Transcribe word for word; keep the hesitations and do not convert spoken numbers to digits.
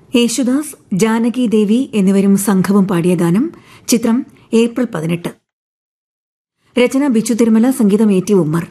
യേശുദാസ്, ജാനകി ദേവി എന്നിവരും സംഘവും പാടിയ ഗാനം. ചിത്രം ഏപ്രിൽ പതിനെട്ട്. രചന ബിച്ചു തിരുമല, സംഗീതം എ ടി ഉമ്മർ.